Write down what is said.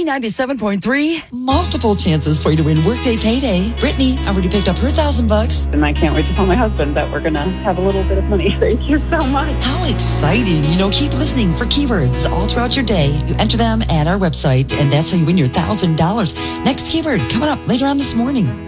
B97.3, multiple chances for you to win Workday Payday. Brittany already picked up her $1,000. And I can't wait to tell my husband that we're going to have a little bit of money. Thank you so much. How exciting. Keep listening for keywords all throughout your day. You enter them at our website, and that's how you win your $1,000. Next keyword coming up later on this morning.